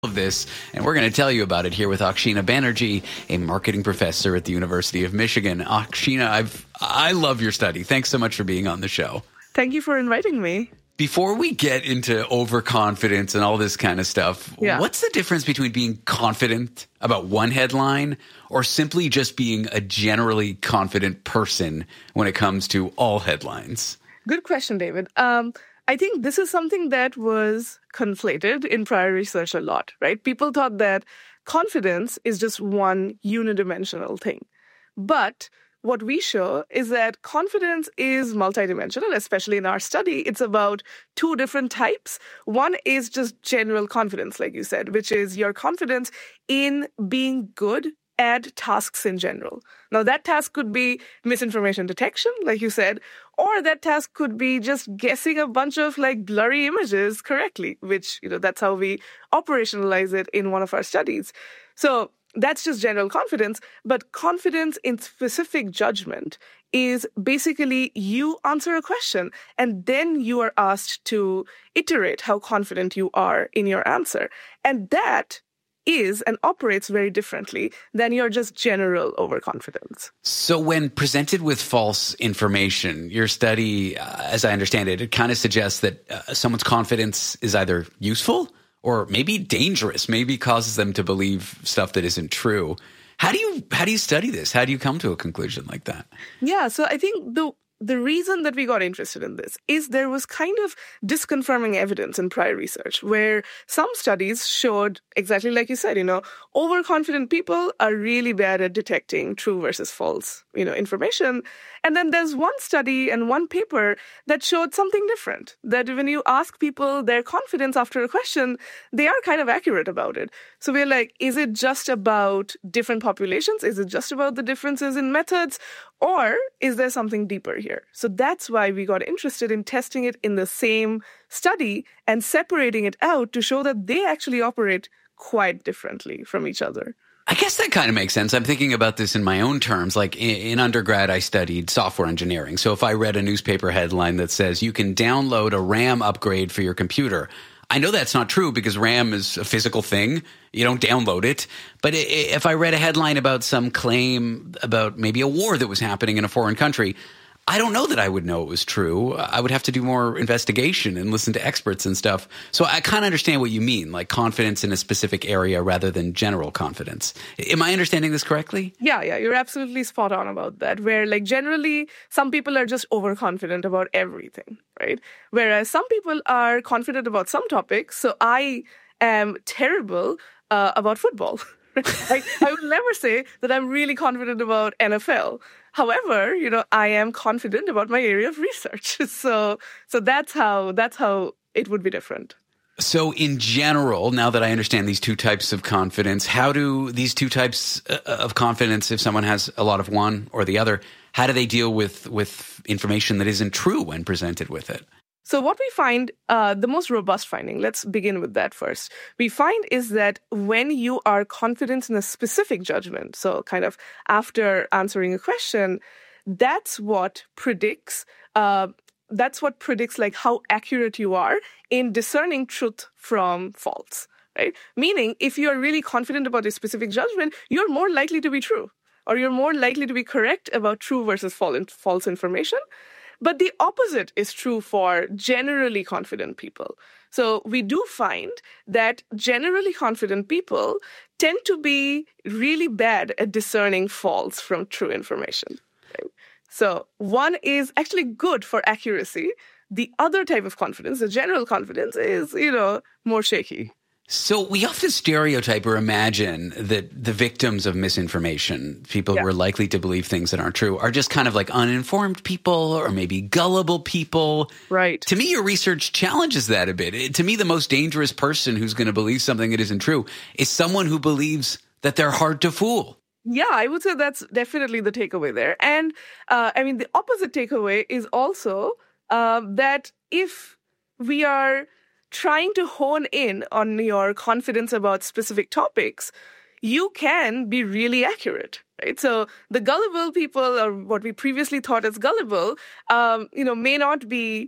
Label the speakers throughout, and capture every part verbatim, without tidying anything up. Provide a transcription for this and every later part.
Speaker 1: of this, and we're going to tell you about it here with Akshina Banerjee, a marketing professor at the University of Michigan. Akshina, I've I love your study. Thanks so much for being on the show.
Speaker 2: Thank you for inviting me.
Speaker 1: Before we get into overconfidence and all this kind of stuff,
Speaker 2: yeah.
Speaker 1: what's the difference between being confident about one headline or simply just being a generally confident person when it comes to all headlines?
Speaker 2: Good question, David. Um, I think this is something that was conflated in prior research a lot, right? People thought that confidence is just one unidimensional thing. But what we show is that confidence is multidimensional, especially in our study. It's about two different types. One is just general confidence, like you said, which is your confidence in being good at tasks in general. Now, that task could be misinformation detection, like you said, or that task could be just guessing a bunch of like blurry images correctly, which, you know, that's how we operationalize it in one of our studies. So that's just general confidence, but confidence in specific judgment is basically you answer a question and then you are asked to iterate how confident you are in your answer. And that is and operates very differently than your just general overconfidence.
Speaker 1: So when presented with false information, your study, uh, as I understand it, it kind of suggests that uh, someone's confidence is either useful or maybe dangerous, maybe causes them to believe stuff that isn't true. How do you how do you study this? How do you come to a conclusion like that?
Speaker 2: Yeah, so I think the The reason that we got interested in this is there was kind of disconfirming evidence in prior research where some studies showed, exactly like you said, you know, overconfident people are really bad at detecting true versus false, you know, information. And then there's one study and one paper that showed something different, that when you ask people their confidence after a question, they are kind of accurate about it. So we're like, is it just about different populations? Is it just about the differences in methods? Or is there something deeper here? So that's why we got interested in testing it in the same study and separating it out to show that they actually operate quite differently from each other.
Speaker 1: I guess that kind of makes sense. I'm thinking about this in my own terms. Like in, in undergrad, I studied software engineering. So if I read a newspaper headline that says you can download a RAM upgrade for your computer, I know that's not true because RAM is a physical thing. You don't download it. But if I read a headline about some claim about maybe a war that was happening in a foreign country, I don't know that I would know it was true. I would have to do more investigation and listen to experts and stuff. So I kind of understand what you mean, like confidence in a specific area rather than general confidence. Am I understanding this correctly?
Speaker 2: Yeah, yeah, you're absolutely spot on about that, where like generally some people are just overconfident about everything, right? Whereas some people are confident about some topics. So I am terrible uh, about football. I, I would never say that I'm really confident about N F L. However, you know, I am confident about my area of research. So, so that's how that's how it would be different.
Speaker 1: So in general, now that I understand these two types of confidence, how do these two types of confidence, if someone has a lot of one or the other, how do they deal with, with information that isn't true when presented with it?
Speaker 2: So what we find, uh, the most robust finding, let's begin with that first. We find is that when you are confident in a specific judgment, so kind of after answering a question, that's what predicts, uh, that's what predicts like how accurate you are in discerning truth from false, right? Meaning, if you are really confident about a specific judgment, you're more likely to be true, or you're more likely to be correct about true versus false information. But the opposite is true for generally confident people. So we do find that generally confident people tend to be really bad at discerning false from true information. Right? So one is actually good for accuracy. The other type of confidence, the general confidence, is, you know, more shaky.
Speaker 1: So we often stereotype or imagine that the victims of misinformation, people
Speaker 2: yeah.
Speaker 1: who are likely to believe things that aren't true, are just kind of like uninformed people or maybe gullible people.
Speaker 2: Right.
Speaker 1: To me, your research challenges that a bit. It, to me, the most dangerous person who's going to believe something that isn't true is someone who believes that they're hard to fool.
Speaker 2: Yeah, I would say that's definitely the takeaway there. And uh, I mean, the opposite takeaway is also uh, that if we are trying to hone in on your confidence about specific topics, you can be really accurate, right? So the gullible people, or what we previously thought as gullible, um, you know, may not be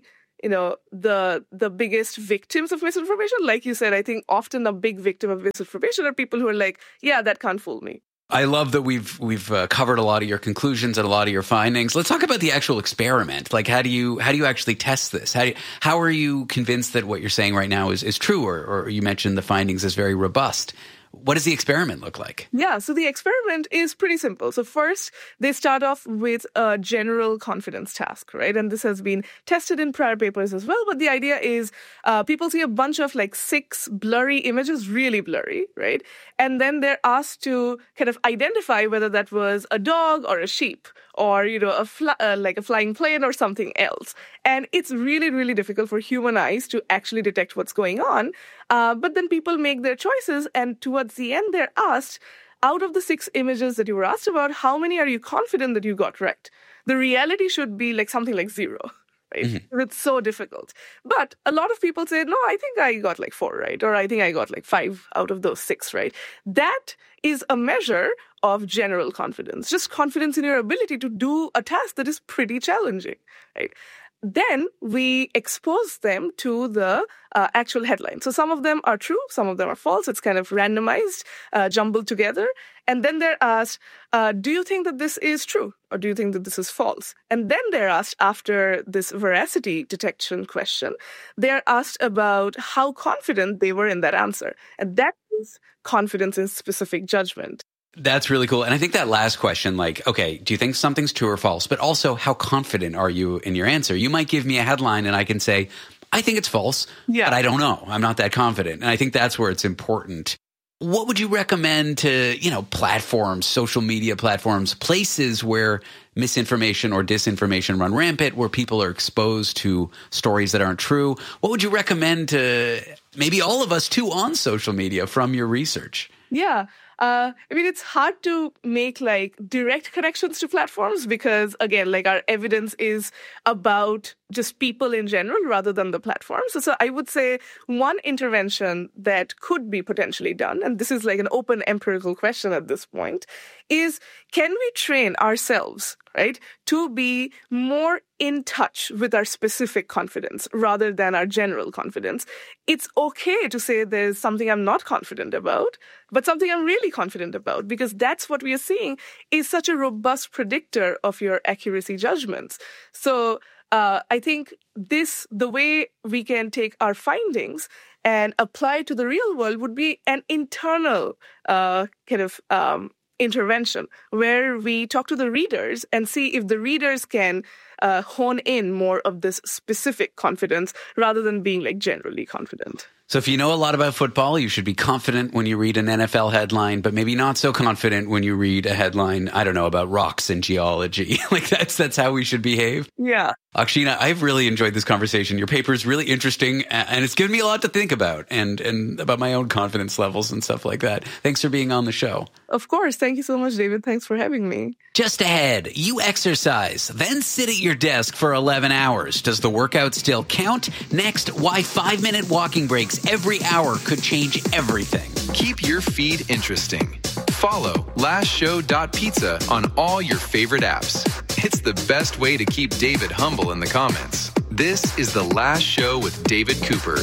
Speaker 2: you know, the the biggest victims of misinformation. Like you said, I think often a big victim of misinformation are people who are like, yeah, that can't fool me.
Speaker 1: I love that we've we've uh, covered a lot of your conclusions and a lot of your findings. Let's talk about the actual experiment. Like, how do you how do you actually test this? How do you, how are you convinced that what you're saying right now is is true? Or, or you mentioned the findings as very robust. What does the experiment look like?
Speaker 2: Yeah, so the experiment is pretty simple. So first, they start off with a general confidence task, right? And this has been tested in prior papers as well. But the idea is uh, people see a bunch of like six blurry images, really blurry, right? And then they're asked to kind of identify whether that was a dog or a sheep or, you know, a fly, uh, like a flying plane or something else. And it's really, really difficult for human eyes to actually detect what's going on. Uh, but then people make their choices, and towards the end, they're asked, out of the six images that you were asked about, how many are you confident that you got right? The reality should be like something like zero, right? Mm-hmm. It's so difficult. But a lot of people say, no, I think I got like four right, or I think I got like five out of those six right. That is a measure of general confidence, just confidence in your ability to do a task that is pretty challenging, right? Then we expose them to the uh, actual headline. So some of them are true, some of them are false. It's kind of randomized, uh, jumbled together. And then they're asked, uh, do you think that this is true? Or do you think that this is false? And then they're asked, after this veracity detection question, they're asked about how confident they were in that answer. And that is confidence in specific judgment.
Speaker 1: That's really cool. And I think that last question, like, okay, do you think something's true or false? But also, how confident are you in your answer? You might give me a headline and I can say, I think it's false, yeah. but I don't know. I'm not that confident. And I think that's where it's important. What would you recommend to, you know, platforms, social media platforms, places where misinformation or disinformation run rampant, where people are exposed to stories that aren't true? What would you recommend to maybe all of us too on social media from your research?
Speaker 2: Yeah. Uh, I mean, it's hard to make like direct connections to platforms because, again, like our evidence is about just people in general rather than the platforms. So, so I would say one intervention that could be potentially done, and this is like an open empirical question at this point, is can we train ourselves, right, to be more in touch with our specific confidence rather than our general confidence? It's okay to say there's something I'm not confident about, but something I'm really confident about, because that's what we are seeing is such a robust predictor of your accuracy judgments. So uh, I think this, the way we can take our findings and apply to the real world would be an internal uh, kind of um, intervention where we talk to the readers and see if the readers can uh, hone in more of this specific confidence rather than being like generally confident.
Speaker 1: So if you know a lot about football, you should be confident when you read an N F L headline, but maybe not so confident when you read a headline, I don't know, about rocks and geology. Like that's that's how we should behave.
Speaker 2: Yeah.
Speaker 1: Akshina, I've really enjoyed this conversation. Your paper is really interesting, and it's given me a lot to think about and, and about my own confidence levels and stuff like that. Thanks for being on the show.
Speaker 2: Of course. Thank you so much, David. Thanks for having me.
Speaker 1: Just ahead, you exercise, then sit at your desk for eleven hours. Does the workout still count? Next, why five-minute walking breaks every hour could change everything.
Speaker 3: Keep your feed interesting. Follow last show dot pizza on all your favorite apps. It's the best way to keep David humble in the comments. This is The Last Show with David Cooper.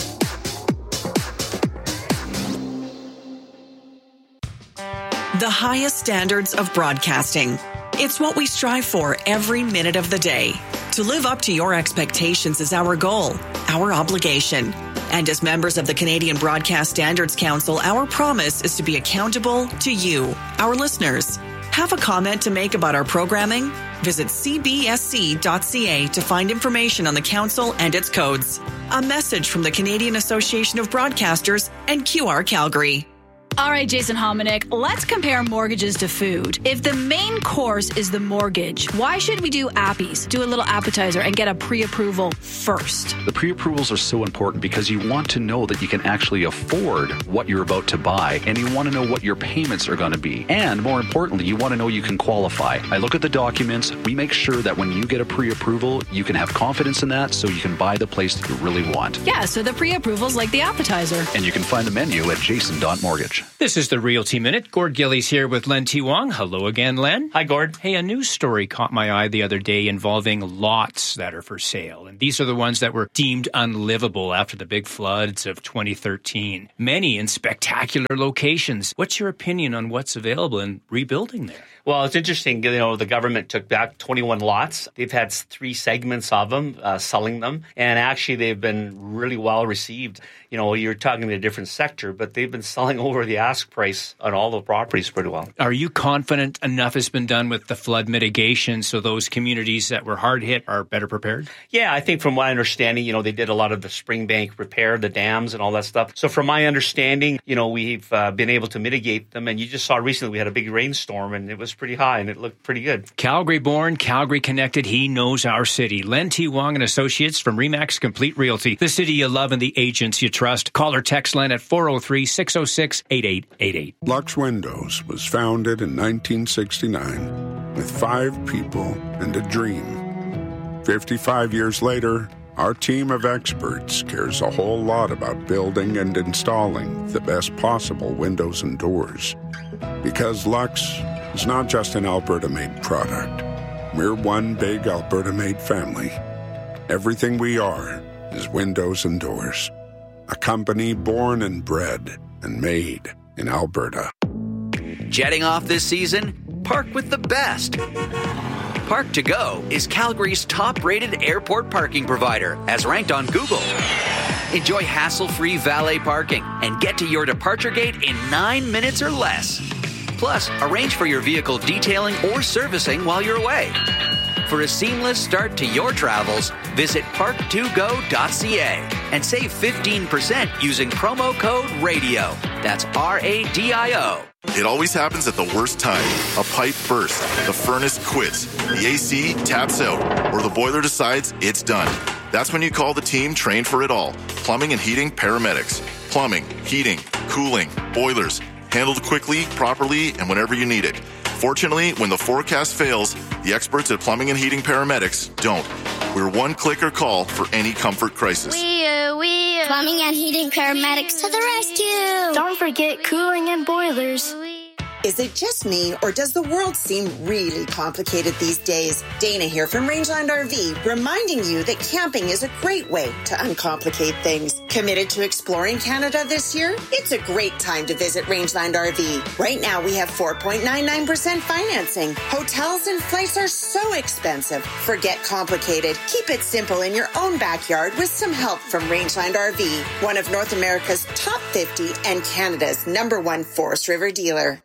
Speaker 4: The highest standards of broadcasting. It's what we strive for every minute of the day. To live up to your expectations is our goal, our obligation. And as members of the Canadian Broadcast Standards Council, our promise is to be accountable to you, our listeners. Have a comment to make about our programming? Visit c b s c dot c a to find information on the council and its codes. A message from the Canadian Association of Broadcasters and Q R Calgary.
Speaker 5: All right, Jason Hominick, let's compare mortgages to food. If the main course is the mortgage, why should we do appies, do a little appetizer, and get a pre-approval first?
Speaker 6: The pre-approvals are so important because you want to know that you can actually afford what you're about to buy, and you want to know what your payments are going to be. And more importantly, you want to know you can qualify. I look at the documents. We make sure that when you get a pre-approval, you can have confidence in that so you can buy the place that you really want.
Speaker 5: Yeah, so the pre-approval's like the appetizer.
Speaker 6: And you can find the menu at jason dot mortgage.
Speaker 7: This is the Realty Minute. Gord Gillies here with Len T. Wong. Hello again, Len.
Speaker 8: Hi, Gord.
Speaker 7: Hey, a news story caught my eye the other day involving lots that are for sale. And these are the ones that were deemed unlivable after the big floods of twenty thirteen. Many in spectacular locations. What's your opinion on what's available in rebuilding there?
Speaker 8: Well, it's interesting. You know, the government took back twenty-one lots. They've had three segments of them, uh, selling them. And actually, they've been really well received. You know, you're talking to a different sector, but they've been selling over the ask price on all the properties pretty well.
Speaker 7: Are you confident enough has been done with the flood mitigation so those communities that were hard hit are better prepared?
Speaker 8: Yeah, I think from my understanding, you know, they did a lot of the Springbank repair, the dams and all that stuff. So from my understanding, you know, we've uh, been able to mitigate them. And you just saw recently we had a big rainstorm and it was pretty high and it looked pretty good.
Speaker 7: Calgary born, Calgary connected. He knows our city. Len T. Wong and Associates from Remax Complete Realty. The city you love and the agents you trust. Call or text Len at four oh three, six oh six, eight eight eight eight.
Speaker 9: Lux Windows was founded in nineteen sixty-nine with five people and a dream. fifty-five years later, our team of experts cares a whole lot about building and installing the best possible windows and doors. Because Lux is not just an Alberta-made product. We're one big Alberta-made family. Everything we are is windows and doors. A company born and bred and made in Alberta.
Speaker 10: Jetting off this season? Park with the best. Park to Go is Calgary's top-rated airport parking provider, as ranked on Google. Enjoy hassle-free valet parking and get to your departure gate in nine minutes or less. Plus, arrange for your vehicle detailing or servicing while you're away. For a seamless start to your travels, visit park to go dot c a and save fifteen percent using promo code RADIO. That's R A D I O.
Speaker 11: It always happens at the worst time. A pipe bursts, the furnace quits, the A C taps out, or the boiler decides it's done. That's when you call the team trained for it all. Plumbing and heating paramedics. Plumbing, heating, cooling, boilers. Handled quickly, properly, and whenever you need it. Fortunately, when the forecast fails, the experts at Plumbing and Heating Paramedics don't. We're one clicker call for any comfort crisis.
Speaker 12: We, we, Plumbing and Heating Paramedics to the rescue. Don't forget cooling and boilers.
Speaker 13: Is it just me, or does the world seem really complicated these days? Dana here from Rangeland R V, reminding you that camping is a great way to uncomplicate things. Committed to exploring Canada this year? It's a great time to visit Rangeland R V. Right now, we have four point nine nine percent financing. Hotels and flights are so expensive. Forget complicated. Keep it simple in your own backyard with some help from Rangeland R V, one of North America's top fifty and Canada's number one Forest River dealer.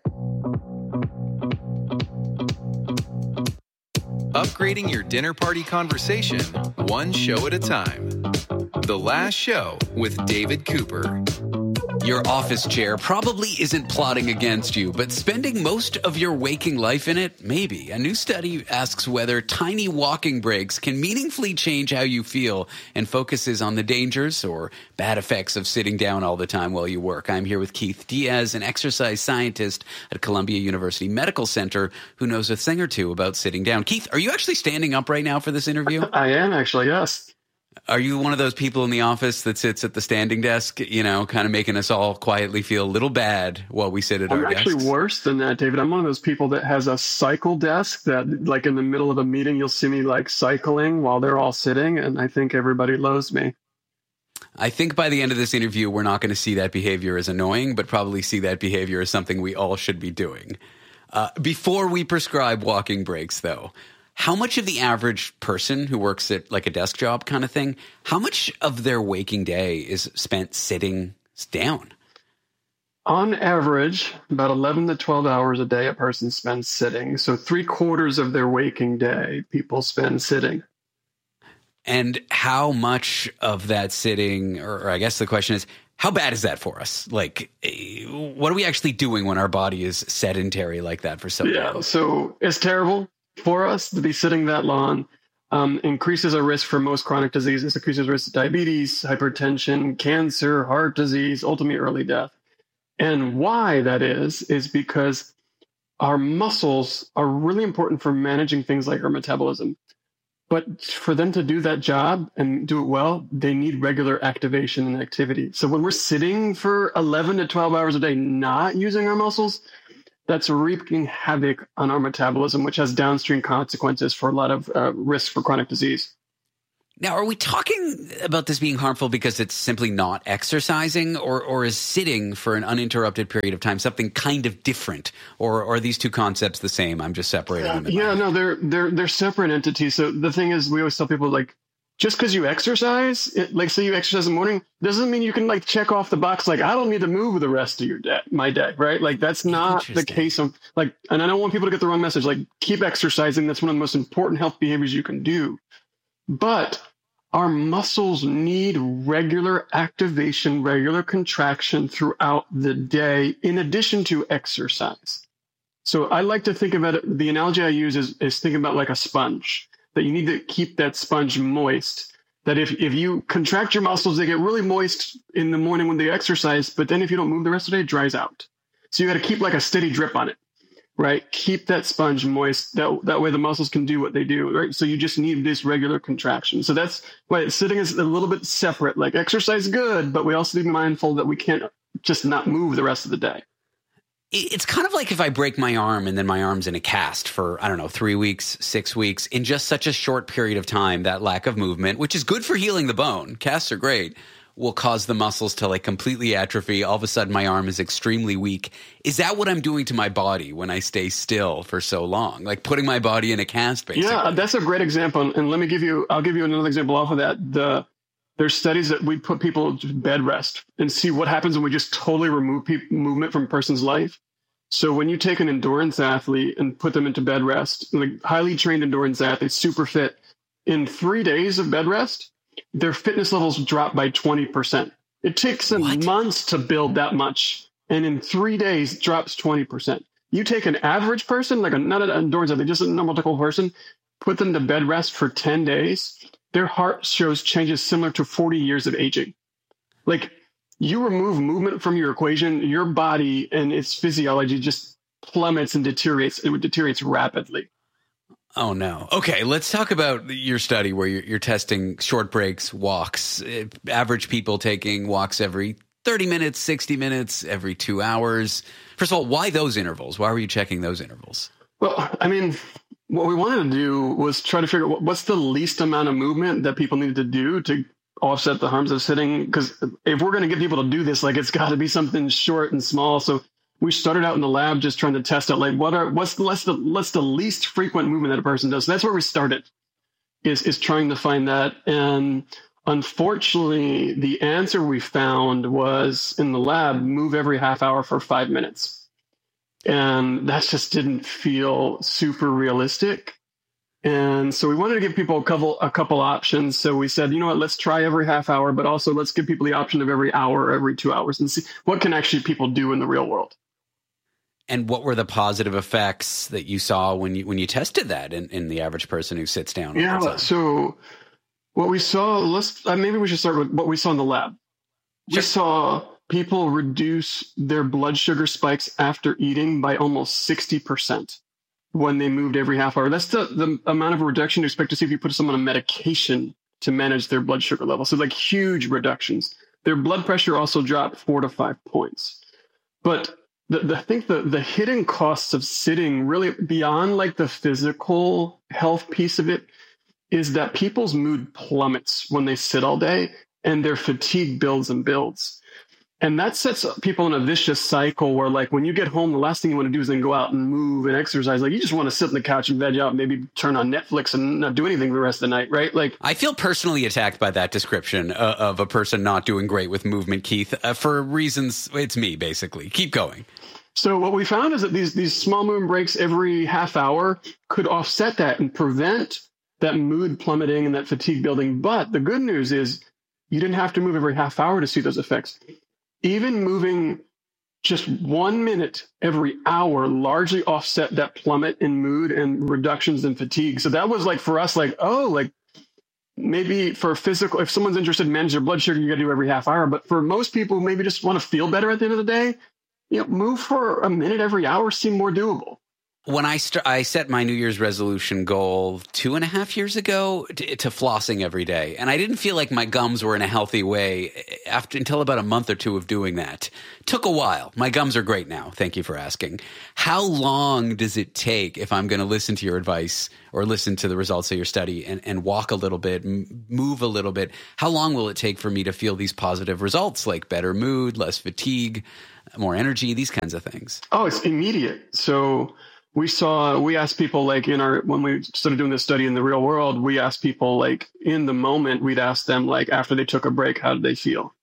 Speaker 3: Upgrading your dinner party conversation, one show at a time. The Last Show with David Cooper.
Speaker 1: Your office chair probably isn't plotting against you, but spending most of your waking life in it, maybe. A new study asks whether tiny walking breaks can meaningfully change how you feel and focuses on the dangers or bad effects of sitting down all the time while you work. I'm here with Keith Diaz, an exercise scientist at Columbia University Medical Center who knows a thing or two about sitting down. Keith, are you actually standing up right now for this interview?
Speaker 14: I am actually, yes.
Speaker 1: Are you one of those people in the office that sits at the standing desk, you know, kind of making us all quietly feel a little bad while we sit at
Speaker 14: I'm
Speaker 1: our desks?
Speaker 14: I'm actually worse than that, David. I'm one of those people that has a cycle desk that, like, in the middle of a meeting, you'll see me, like, cycling while they're all sitting, and I think everybody loathes me.
Speaker 1: I think by the end of this interview, we're not going to see that behavior as annoying, but probably see that behavior as something we all should be doing. Uh, before we prescribe walking breaks, though, how much of the average person who works at like a desk job kind of thing, how much of their waking day is spent sitting down?
Speaker 14: On average, about eleven to twelve hours a day a person spends sitting. So three quarters of their waking day, people spend sitting.
Speaker 1: And how much of that sitting, or, or I guess the question is, how bad is that for us? Like, what are we actually doing when our body is sedentary like that for so long?
Speaker 14: Yeah, so it's terrible for us to be sitting that long. Um, increases our risk for most chronic diseases, increases risk of diabetes, hypertension, cancer, heart disease, ultimately early death. And why that is, is because our muscles are really important for managing things like our metabolism. But for them to do that job and do it well, they need regular activation and activity. So when we're sitting for eleven to twelve hours a day, not using our muscles, that's wreaking havoc on our metabolism, which has downstream consequences for a lot of uh, risk for chronic disease.
Speaker 1: Now, are we talking about this being harmful because it's simply not exercising, or, or is sitting for an uninterrupted period of time something kind of different? Or, or are these two concepts the same? I'm just separating
Speaker 14: Yeah,
Speaker 1: them. in
Speaker 14: yeah
Speaker 1: my-
Speaker 14: no, they're they're they're separate entities. So the thing is, we always tell people, like, just because you exercise, it, like say you exercise in the morning, doesn't mean you can like check off the box like, I don't need to move the rest of your day, my day, right? Like that's not the case. Of like, and I don't want people to get the wrong message. Like, keep exercising. That's one of the most important health behaviors you can do. But our muscles need regular activation, regular contraction throughout the day, in addition to exercise. So I like to think about it. The analogy I use is, is think about like a sponge, that you need to keep that sponge moist. That if, if you contract your muscles, they get really moist in the morning when they exercise, but then if you don't move the rest of the day, it dries out. So you got to keep like a steady drip on it, right? Keep that sponge moist. That, that way the muscles can do what they do, right? So you just need this regular contraction. So that's why sitting is a little bit separate. Like exercise good, but we also need to be mindful that we can't just not move the rest of the day.
Speaker 1: It's kind of like if I break my arm and then my arm's in a cast for, I don't know, three weeks, six weeks, in just such a short period of time, that lack of movement, which is good for healing the bone, casts are great, will cause the muscles to like completely atrophy. All of a sudden my arm is extremely weak. Is that what I'm doing to my body when I stay still for so long? Like putting my body in a cast, basically?
Speaker 14: Yeah, that's a great example. And let me give you, I'll give you another example off of that. The There's studies that we put people to bed rest and see what happens when we just totally remove pe- movement from a person's life. So when you take an endurance athlete and put them into bed rest, like highly trained endurance athletes, super fit, in three days of bed rest, their fitness levels drop by twenty percent. It takes them what? months to build that much. And in three days, drops twenty percent. You take an average person, like a, not an endurance athlete, just a normal typical person, put them to bed rest for ten days, their heart shows changes similar to forty years of aging. Like, you remove movement from your equation, your body and its physiology just plummets and deteriorates. It deteriorates rapidly.
Speaker 1: Oh, no. Okay, let's talk about your study where you're, you're testing short breaks, walks, uh, average people taking walks every thirty minutes, sixty minutes, every two hours. First of all, why those intervals? Why were you checking those intervals?
Speaker 14: Well, I mean, what we wanted to do was try to figure out what's the least amount of movement that people needed to do to offset the harms of sitting. Because if we're going to get people to do this, like it's got to be something short and small. So we started out in the lab just trying to test out, like, what are what's the less the what's the least frequent movement that a person does. So that's where we started, is is trying to find that. And unfortunately, the answer we found was in the lab: move every half hour for five minutes. And that just didn't feel super realistic. And so we wanted to give people a couple a couple options. So we said, you know what, let's try every half hour, but also let's give people the option of every hour or every two hours and see what can actually people do in the real world.
Speaker 1: And what were the positive effects that you saw when you when you tested that in, in the average person who sits down?
Speaker 14: Yeah, so what we saw, let's uh, maybe we should start with what we saw in the lab. We
Speaker 1: Sure.
Speaker 14: saw people reduce their blood sugar spikes after eating by almost sixty percent. When they moved every half hour. That's the, the amount of reduction you expect to see if you put someone on medication to manage their blood sugar level. So like huge reductions. Their blood pressure also dropped four to five points. But the, the, I think the, the hidden costs of sitting, really beyond like the physical health piece of it, is that people's mood plummets when they sit all day and their fatigue builds and builds. And that sets people in a vicious cycle where, like, when you get home, the last thing you want to do is then go out and move and exercise. Like, you just want to sit on the couch and veg out, maybe turn on Netflix and not do anything the rest of the night, right? Like,
Speaker 1: I feel personally attacked by that description uh, of a person not doing great with movement, Keith, uh, for reasons. It's me, basically. Keep going.
Speaker 14: So what we found is that these these small movement breaks every half hour could offset that and prevent that mood plummeting and that fatigue building. But the good news is you didn't have to move every half hour to see those effects. Even moving just one minute every hour largely offset that plummet in mood and reductions in fatigue. So that was like, for us, like, oh, like maybe for physical, if someone's interested in managing their blood sugar, you got to do every half hour. But for most people who maybe just want to feel better at the end of the day, you know, move for a minute every hour seem more doable.
Speaker 1: When I st- I set my New Year's resolution goal two and a half years ago to, to flossing every day, and I didn't feel like my gums were in a healthy way after until about a month or two of doing that. Took a while. My gums are great now. Thank you for asking. How long does it take if I'm going to listen to your advice or listen to the results of your study and, and walk a little bit, m- move a little bit? How long will it take for me to feel these positive results, like better mood, less fatigue, more energy, these kinds of things?
Speaker 14: Oh, it's immediate. So we saw, we asked people like in our, when we started doing this study in the real world, we asked people like in the moment, we'd ask them like after they took a break, how did they feel?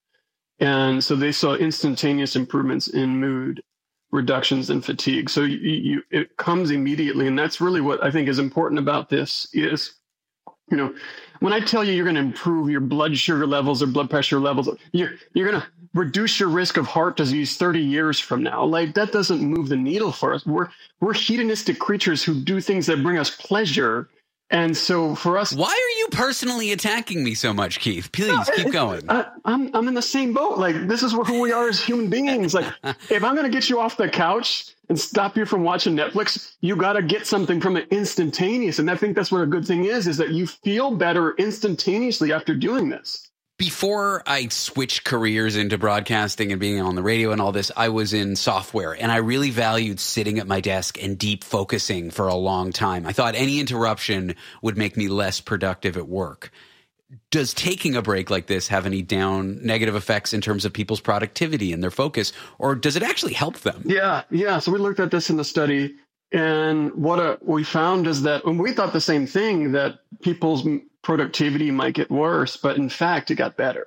Speaker 14: And so they saw instantaneous improvements in mood, reductions in fatigue. So you, you, it comes immediately. And that's really what I think is important about this is, you know, when I tell you you're going to improve your blood sugar levels or blood pressure levels, you're, you're going to reduce your risk of heart disease thirty years from now. Like that doesn't move the needle for us. We're, we're hedonistic creatures who do things that bring us pleasure. And so for us,
Speaker 1: why are you personally attacking me so much, Keith? Please no, keep going.
Speaker 14: I, I'm, I'm in the same boat. Like this is who we are as human beings. Like if I'm going to get you off the couch and stop you from watching Netflix, you got to get something from it instantaneous. And I think that's what a good thing is, is that you feel better instantaneously after doing this.
Speaker 1: Before I switched careers into broadcasting and being on the radio and all this, I was in software, and I really valued sitting at my desk and deep focusing for a long time. I thought any interruption would make me less productive at work. Does taking a break like this have any down negative effects in terms of people's productivity and their focus, or does it actually help them?
Speaker 14: Yeah, yeah. So we looked at this in the study, and what a, we found is that when we thought the same thing, that people's productivity might get worse, but in fact, it got better.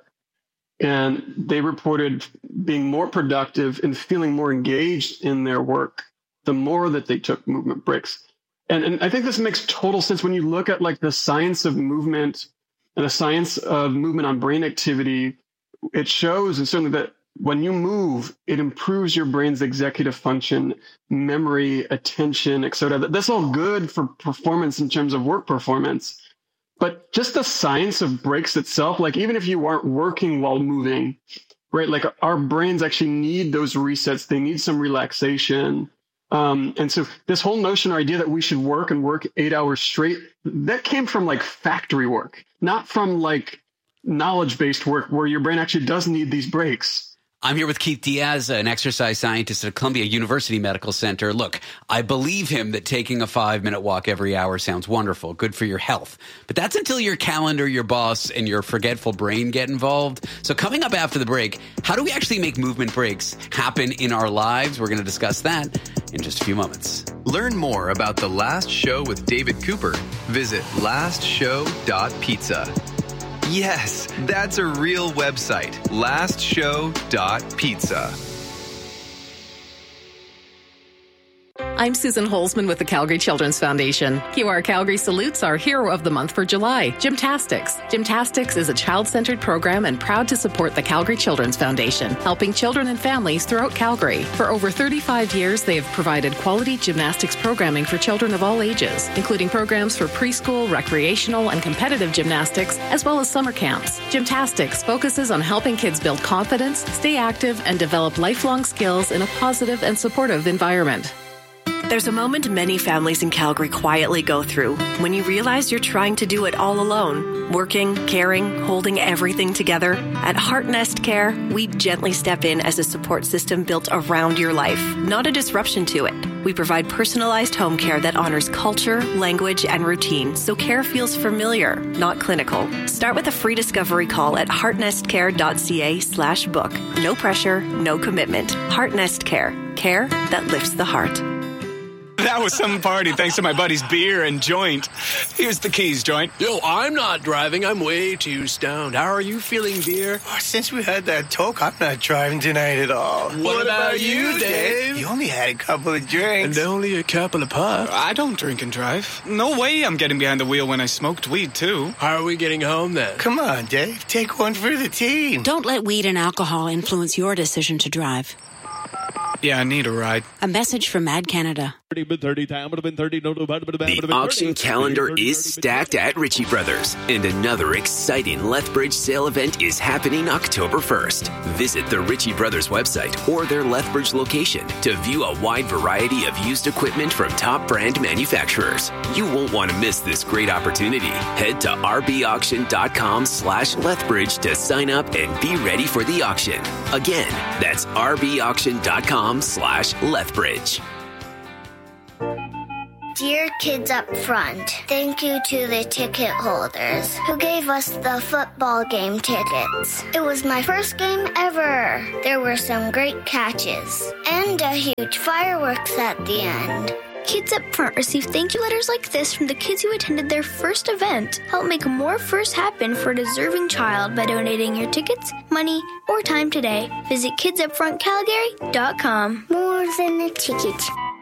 Speaker 14: And they reported being more productive and feeling more engaged in their work the more that they took movement breaks. And, and I think this makes total sense when you look at like the science of movement and the science of movement on brain activity. It shows, and certainly that when you move, it improves your brain's executive function, memory, attention, et cetera. That's all good for performance in terms of work performance. But just the science of breaks itself, like even if you aren't working while moving, right? Like our brains actually need those resets. They need some relaxation. Um, and so this whole notion or idea that we should work and work eight hours straight, that came from like factory work, not from like knowledge-based work where your brain actually does need these breaks.
Speaker 1: I'm here with Keith Diaz, an exercise scientist at Columbia University Medical Center. Look, I believe him that taking a five-minute walk every hour sounds wonderful, good for your health. But that's until your calendar, your boss, and your forgetful brain get involved. So coming up after the break, how do we actually make movement breaks happen in our lives? We're going to discuss that in just a few moments.
Speaker 3: Learn more about The Last Show with David Cooper. Visit last show dot pizza. Yes, that's a real website, last show dot pizza.
Speaker 15: I'm Susan Holzman with the Calgary Children's Foundation. Q R Calgary salutes our hero of the month for July, Gymtastics. Gymtastics is a child-centered program and proud to support the Calgary Children's Foundation, helping children and families throughout Calgary. For over thirty-five years, they have provided quality gymnastics programming for children of all ages, including programs for preschool, recreational, and competitive gymnastics, as well as summer camps. Gymtastics focuses on helping kids build confidence, stay active, and develop lifelong skills in a positive and supportive environment.
Speaker 16: There's a moment many families in Calgary quietly go through when you realize you're trying to do it all alone. Working, caring, holding everything together. At Heart Nest Care, we gently step in as a support system built around your life, not a disruption to it. We provide personalized home care that honors culture, language, and routine, so care feels familiar, not clinical. Start with a free discovery call at heartnestcare.ca slash book. No pressure, no commitment. Heart Nest Care. Care that lifts the heart.
Speaker 17: That was some party thanks to my buddy's beer and joint. Here's the keys, joint.
Speaker 18: Yo, I'm not driving. I'm way too stoned. How are you feeling, beer?
Speaker 19: Oh, since we had that talk, I'm not driving tonight at all.
Speaker 18: What, what about, about you, Dave?
Speaker 19: You only had a couple of drinks.
Speaker 18: And only a couple of puffs.
Speaker 17: I don't drink and drive. No way I'm getting behind the wheel when I smoked weed, too.
Speaker 18: How are we getting home, then?
Speaker 19: Come on, Dave. Take one for the team.
Speaker 20: Don't let weed and alcohol influence your decision to drive.
Speaker 17: Yeah, I need a ride.
Speaker 20: A message from Mad Canada. The auction calendar is stacked at Ritchie Brothers, and another exciting Lethbridge sale event is happening October first. Visit the Ritchie Brothers website or their Lethbridge location to view a wide variety of used equipment from top brand manufacturers. You won't want to miss this great opportunity. Head to rbauction.com slash Lethbridge to sign up and be ready for the auction. Again, that's rbauction.com slash Lethbridge.
Speaker 12: Dear Kids Up Front, thank you to the ticket holders who gave us the football game tickets. It was my first game ever. There were some great catches and a huge fireworks at the end.
Speaker 21: Kids Up Front receive thank you letters like this from the kids who attended their first event. Help make more firsts happen for a deserving child by donating your tickets, money, or time today. Visit kids up front calgary dot com.
Speaker 12: More than a ticket.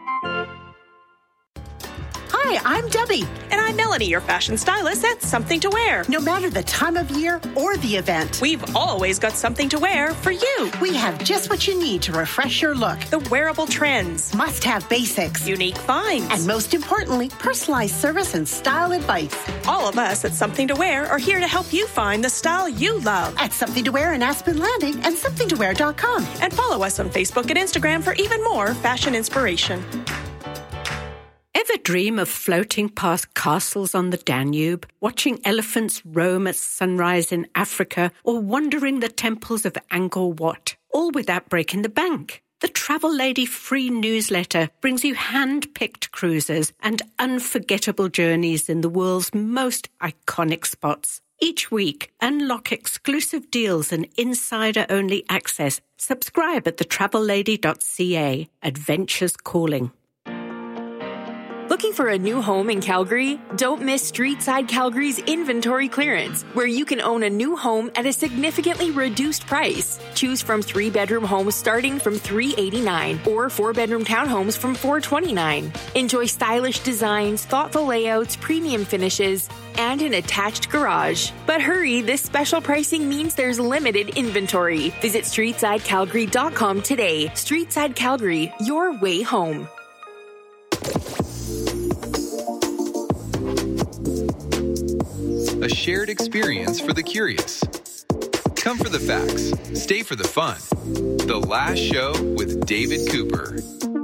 Speaker 22: Hi, I'm Debbie.
Speaker 23: And I'm Melanie, your fashion stylist at Something to Wear.
Speaker 22: No matter the time of year or the event,
Speaker 23: we've always got something to wear for you.
Speaker 22: We have just what you need to refresh your look.
Speaker 23: The wearable trends.
Speaker 22: Must-have basics.
Speaker 23: Unique finds.
Speaker 22: And most importantly, personalized service and style advice.
Speaker 23: All of us at Something to Wear are here to help you find the style you love.
Speaker 22: At Something to Wear in Aspen Landing and something to wear dot com.
Speaker 23: And follow us on Facebook and Instagram for even more fashion inspiration.
Speaker 24: Ever dream of floating past castles on the Danube, watching elephants roam at sunrise in Africa, or wandering the temples of Angkor Wat, all without breaking the bank? The Travel Lady free newsletter brings you hand-picked cruises and unforgettable journeys in the world's most iconic spots. Each week, unlock exclusive deals and insider-only access. Subscribe at the travel lady dot c a. Adventures calling.
Speaker 25: Looking for a new home in Calgary? Don't miss Streetside Calgary's inventory clearance, where you can own a new home at a significantly reduced price. Choose from three-bedroom homes starting from three hundred eighty-nine dollars or four-bedroom townhomes from four hundred twenty-nine dollars. Enjoy stylish designs, thoughtful layouts, premium finishes, and an attached garage. But hurry, this special pricing means there's limited inventory. Visit streetside calgary dot com today. Streetside Calgary, your way home.
Speaker 3: A shared experience for the curious. Come for the facts, stay for the fun. The Last Show with David Cooper.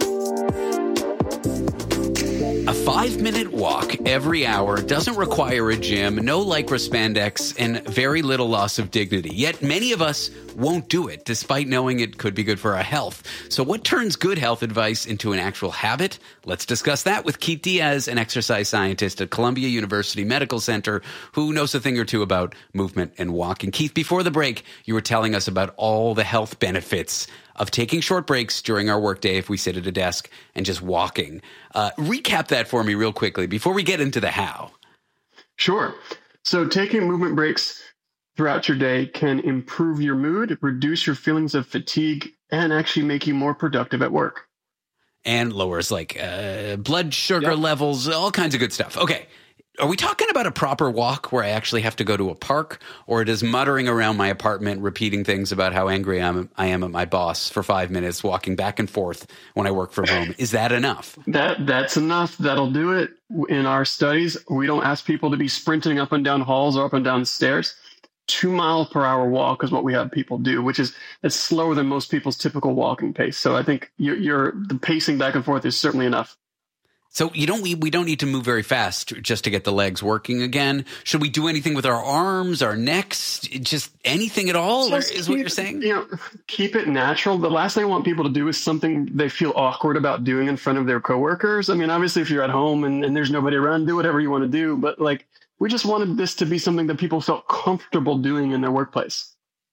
Speaker 1: A five-minute walk every hour doesn't require a gym, no lycra spandex, and very little loss of dignity. Yet many of us won't do it, despite knowing it could be good for our health. So what turns good health advice into an actual habit? Let's discuss that with Keith Diaz, an exercise scientist at Columbia University Medical Center, who knows a thing or two about movement and walking. Keith, before the break, you were telling us about all the health benefits of taking short breaks during our workday if we sit at a desk and just walking. Uh, recap that for me real quickly before we get into the how.
Speaker 14: Sure. So taking movement breaks throughout your day can improve your mood, reduce your feelings of fatigue, and actually make you more productive at work.
Speaker 1: And lowers like uh, blood sugar yep. levels, all kinds of good stuff. Okay. Are we talking about a proper walk where I actually have to go to a park, or does muttering around my apartment, repeating things about how angry I am, I am at my boss for five minutes, walking back and forth when I work from home, is that enough?
Speaker 14: That That's enough. That'll do it. In our studies, we don't ask people to be sprinting up and down halls or up and down stairs. Two mile per hour walk is what we have people do, which is it's slower than most people's typical walking pace. So I think you're, you're the pacing back and forth is certainly enough.
Speaker 1: So you don't we, we don't need to move very fast just to get the legs working again. Should we do anything with our arms, our necks, just anything at all? Just is keep, what you're saying?
Speaker 14: You know, keep it natural. The last thing I want people to do is something they feel awkward about doing in front of their coworkers. I mean, obviously, if you're at home and, and there's nobody around, do whatever you want to do. But like, we just wanted this to be something that people felt comfortable doing in their workplace.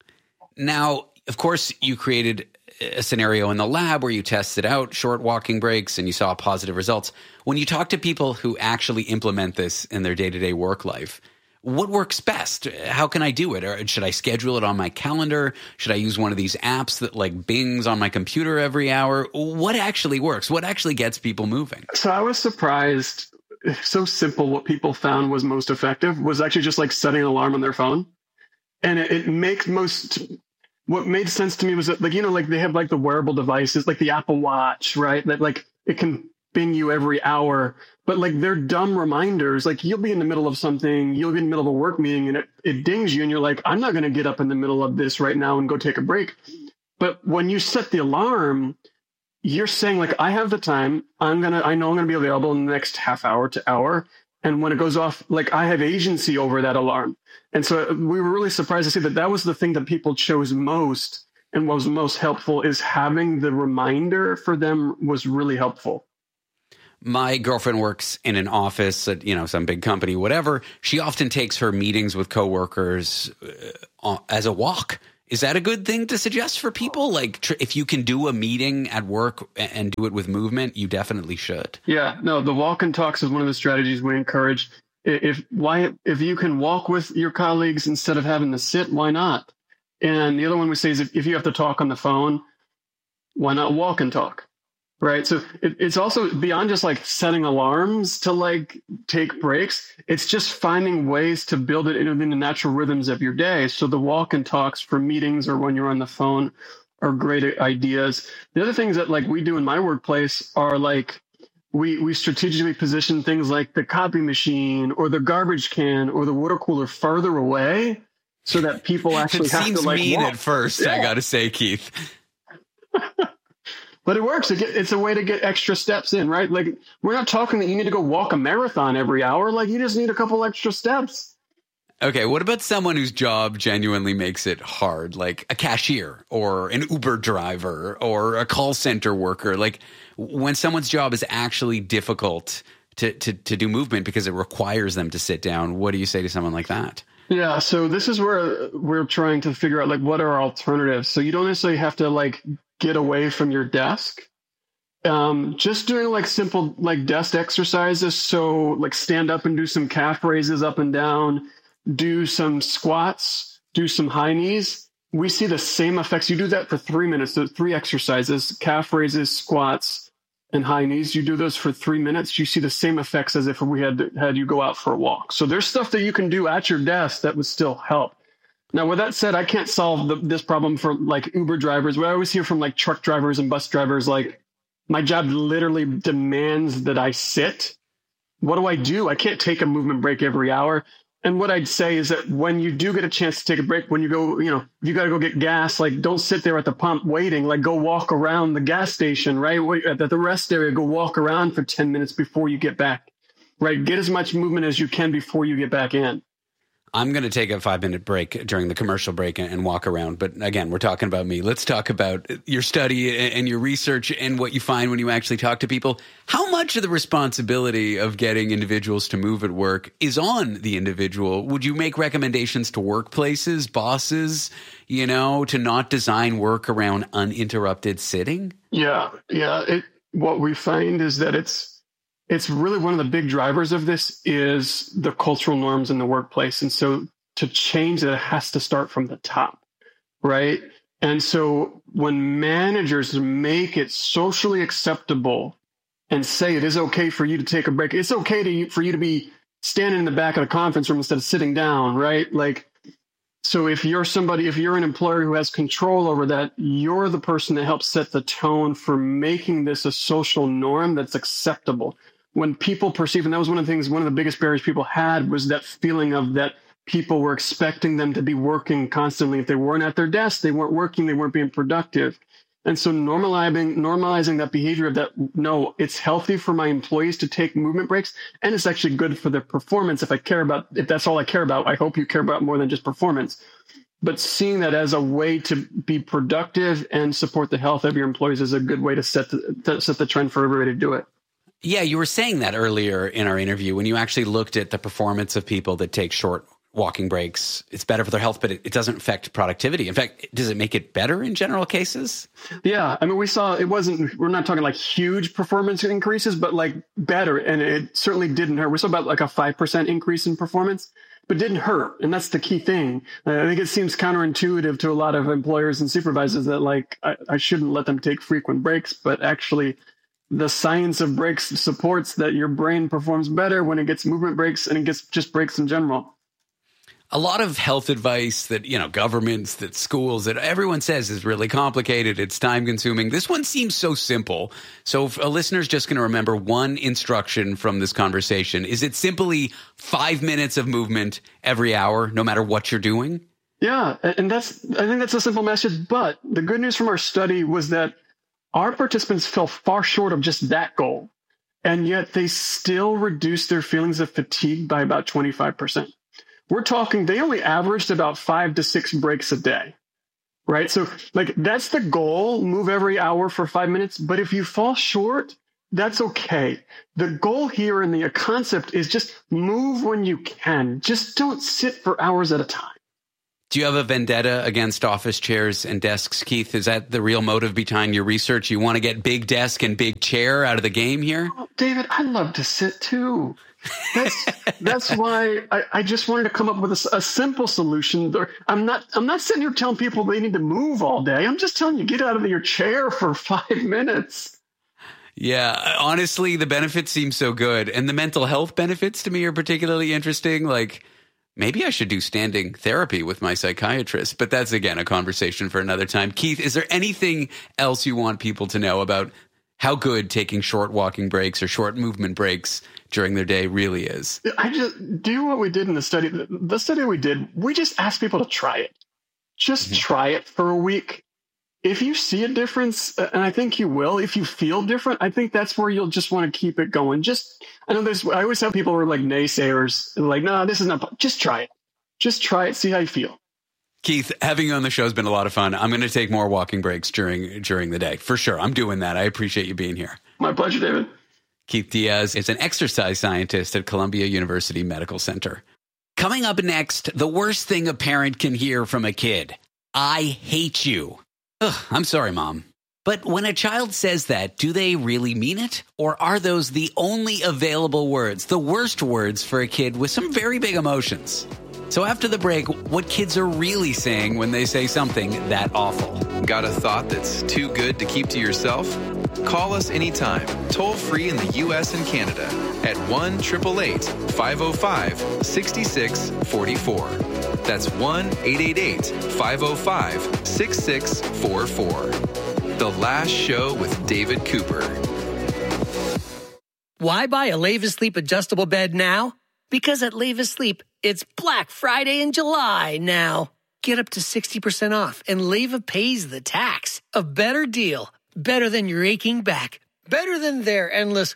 Speaker 1: Now, of course, you created a scenario in the lab where you tested out short walking breaks and you saw positive results. When you talk to people who actually implement this in their day-to-day work life, what works best? How can I do it? Or should I schedule it on my calendar? Should I use one of these apps that like bings on my computer every hour? What actually works? What actually gets people moving?
Speaker 14: So I was surprised. So simple. What people found was most effective was actually just like setting an alarm on their phone. And it, it makes most... What made sense to me was that, like, you know, like they have like the wearable devices, like the Apple Watch, right? That like it can bing you every hour, but like they're dumb reminders. Like you'll be in the middle of something, you'll be in the middle of a work meeting and it, it dings you and you're like, I'm not going to get up in the middle of this right now and go take a break. But when you set the alarm, you're saying like, I have the time. I'm going to, I know I'm going to be available in the next half hour to hour. And when it goes off, like I have agency over that alarm. And so we were really surprised to see that that was the thing that people chose most. And what was most helpful is having the reminder for them was really helpful.
Speaker 1: My girlfriend works in an office at, you know, some big company, whatever. She often takes her meetings with coworkers uh, as a walk. Is that a good thing to suggest for people? Like tr- if you can do a meeting at work and do it with movement, you definitely should.
Speaker 14: Yeah, no, the walk and talks is one of the strategies we encourage. If why if you can walk with your colleagues instead of having to sit, why not? And the other one we say is if, if you have to talk on the phone, why not walk and talk? Right. So it, it's also beyond just like setting alarms to like take breaks. It's just finding ways to build it into the natural rhythms of your day. So the walk and talks for meetings or when you're on the phone are great ideas. The other things that like we do in my workplace are like we, we strategically position things like the copy machine or the garbage can or the water cooler farther away so that people actually
Speaker 1: it
Speaker 14: have
Speaker 1: seems
Speaker 14: to like
Speaker 1: mean
Speaker 14: walk.
Speaker 1: at first, yeah. I got to say, Keith.
Speaker 14: But it works. It's a way to get extra steps in, right? Like we're not talking that you need to go walk a marathon every hour. Like you just need a couple extra steps.
Speaker 1: Okay. What about someone whose job genuinely makes it hard, like a cashier or an Uber driver or a call center worker? Like when someone's job is actually difficult to, to, to do movement because it requires them to sit down. What do you say to someone like that?
Speaker 14: Yeah. So this is where we're trying to figure out like what are our alternatives. So you don't necessarily have to like get away from your desk. Um, just doing like simple like desk exercises. So like stand up and do some calf raises up and down, do some squats, do some high knees. We see the same effects. You do that for three minutes, so three exercises, calf raises, squats, and high knees. You do those for three minutes. You see the same effects as if we had had you go out for a walk. So there's stuff that you can do at your desk that would still help. Now, with that said, I can't solve the, this problem for like Uber drivers. What I always hear from like truck drivers and bus drivers, like my job literally demands that I sit. What do I do? I can't take a movement break every hour. And what I'd say is that when you do get a chance to take a break, when you go, you know, if you got to go get gas, like don't sit there at the pump waiting, like go walk around the gas station, right? At the rest area, go walk around for ten minutes before you get back, right? Get as much movement as you can before you get back in.
Speaker 1: I'm going to take a five minute break during the commercial break and, and walk around. But again, we're talking about me. Let's talk about your study and, and your research and what you find when you actually talk to people. How much of the responsibility of getting individuals to move at work is on the individual? Would you make recommendations to workplaces, bosses, you know, to not design work around uninterrupted sitting?
Speaker 14: Yeah. Yeah. It, what we find is that it's, It's really one of the big drivers of this is the cultural norms in the workplace. And so to change that, it has to start from the top, right? And so when managers make it socially acceptable and say it is okay for you to take a break, it's okay to, for you to be standing in the back of the conference room instead of sitting down, right? Like, so if you're somebody, if you're an employer who has control over that, you're the person that helps set the tone for making this a social norm that's acceptable. When people perceive, and that was one of the things, one of the biggest barriers people had was that feeling of that people were expecting them to be working constantly. If they weren't at their desk, they weren't working, they weren't being productive. And so normalizing, normalizing that behavior of that, no, it's healthy for my employees to take movement breaks, and it's actually good for their performance. If I care about, if that's all I care about, I hope you care about more than just performance. But seeing that as a way to be productive and support the health of your employees is a good way to set the, to set the trend for everybody to do it.
Speaker 1: Yeah, you were saying that earlier in our interview when you actually looked at the performance of people that take short walking breaks. It's better for their health, but it, it doesn't affect productivity. In fact, does it make it better in general cases?
Speaker 14: Yeah. I mean, we saw it wasn't, we're not talking like huge performance increases, but like better. And it certainly didn't hurt. We saw about like a five percent increase in performance, but didn't hurt. And that's the key thing. I think it seems counterintuitive to a lot of employers and supervisors that like, I, I shouldn't let them take frequent breaks, but actually the science of breaks supports that your brain performs better when it gets movement breaks and it gets just breaks in general.
Speaker 1: A lot of health advice that, you know, governments, that schools, that everyone says is really complicated. It's time consuming. This one seems so simple. So if a listener's just going to remember one instruction from this conversation, is it simply five minutes of movement every hour, no matter what you're doing?
Speaker 14: Yeah. And that's, I think that's a simple message. But the good news from our study was that our participants fell far short of just that goal. And yet they still reduced their feelings of fatigue by about twenty-five percent. We're talking, they only averaged about five to six breaks a day, right? So like that's the goal, move every hour for five minutes. But if you fall short, that's okay. The goal here and the concept is just move when you can. Just don't sit for hours at a time.
Speaker 1: Do you have a vendetta against office chairs and desks, Keith? Is that the real motive behind your research? You want to get big desk and big chair out of the game here?
Speaker 14: Oh, David, I love to sit too. That's that's why I, I just wanted to come up with a, a simple solution. I'm not I'm not sitting here telling people they need to move all day. I'm just telling you, get out of your chair for five minutes.
Speaker 1: Yeah, honestly, the benefits seem so good. And the mental health benefits to me are particularly interesting. Like, maybe I should do standing therapy with my psychiatrist. But that's, again, a conversation for another time. Keith, is there anything else you want people to know about how good taking short walking breaks or short movement breaks during their day really is?
Speaker 14: I just do what we did in the study. The study we did, we just asked people to try it. Just mm-hmm. try it for a week. If you see a difference, and I think you will, if you feel different, I think that's where you'll just want to keep it going. Just, I know there's, I always have people who are like naysayers, like, no, this is not, just try it. Just try it, see how you feel.
Speaker 1: Keith, having you on the show has been a lot of fun. I'm going to take more walking breaks during during the day. For sure. I'm doing that. I appreciate you being here.
Speaker 14: My pleasure, David.
Speaker 1: Keith Diaz is an exercise scientist at Columbia University Medical Center. Coming up next, the worst thing a parent can hear from a kid. I hate you. Ugh, I'm sorry, Mom. But when a child says that, do they really mean it? Or are those the only available words, the worst words for a kid with some very big emotions? So after the break, what kids are really saying when they say something that awful.
Speaker 3: Got a thought that's too good to keep to yourself? Call us anytime, toll free in the U S and Canada at one eight eight eight, five oh five, six six four four. That's one eight eight eight, five oh five, six six four four. The Last Show with David Cooper.
Speaker 2: Why buy a Leva Sleep adjustable bed now? Because at Leva Sleep, it's Black Friday in July now. Get up to sixty percent off, and Leva pays the tax. A better deal. Better than your aching back. Better than their endless...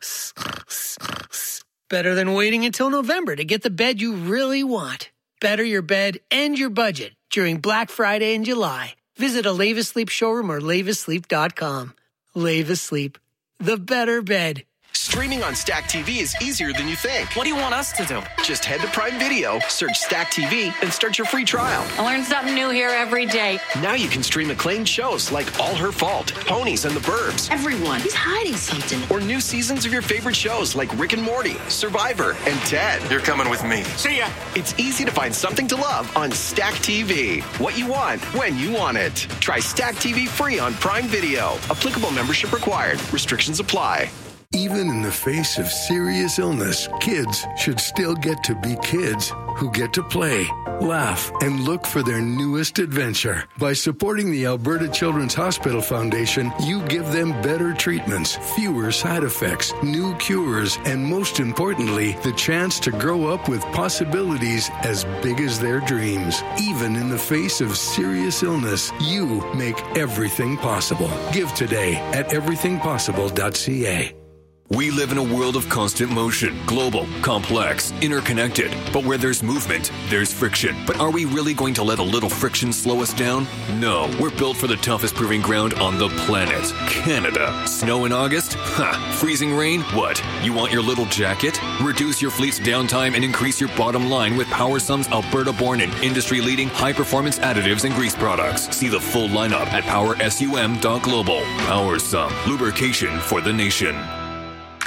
Speaker 2: Better than waiting until November to get the bed you really want. Better your bed and your budget during Black Friday in July. Visit a Leva Sleep showroom or leva sleep dot com. Leva Sleep. The better bed.
Speaker 4: Streaming on Stack T V is easier than you think.
Speaker 5: What do you want us to do?
Speaker 4: Just head to Prime Video, search Stack T V, and start your free trial.
Speaker 5: I learn something new here every day.
Speaker 4: Now you can stream acclaimed shows like All Her Fault, Ponies, and the Burbs.
Speaker 5: Everyone, he's hiding something.
Speaker 4: Or new seasons of your favorite shows like Rick and Morty, Survivor, and Ted.
Speaker 11: You're coming with me.
Speaker 4: See ya. It's easy to find something to love on Stack T V. What you want, when you want it. Try Stack T V free on Prime Video. Applicable membership required. Restrictions apply.
Speaker 6: Even in the face of serious illness, kids should still get to be kids who get to play, laugh, and look for their newest adventure. By supporting the Alberta Children's Hospital Foundation, you give them better treatments, fewer side effects, new cures, and most importantly, the chance to grow up with possibilities as big as their dreams. Even in the face of serious illness, you make everything possible. Give today at everything possible dot c a.
Speaker 8: We live in a world of constant motion, global, complex, interconnected. But where there's movement, there's friction. But are we really going to let a little friction slow us down? No, we're built for the toughest proving ground on the planet, Canada. Snow in August? Ha! Freezing rain? What? You want your little jacket? Reduce your fleet's downtime and increase your bottom line with PowerSum's Alberta-born and industry-leading high-performance additives and grease products. See the full lineup at power sum dot global. PowerSum, lubrication for the nation.